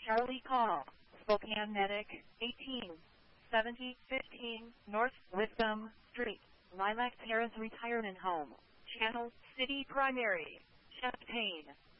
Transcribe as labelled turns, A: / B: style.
A: Charlie Call, Spokane Medic, 187015 North Wisdom Street, Lilac Terrace Retirement Home, Channel City Primary, Champaign.